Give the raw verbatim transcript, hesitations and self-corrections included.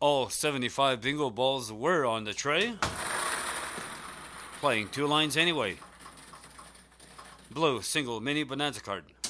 All seventy-five bingo balls were on the tray. Playing two lines anyway. Blue single mini bonanza card.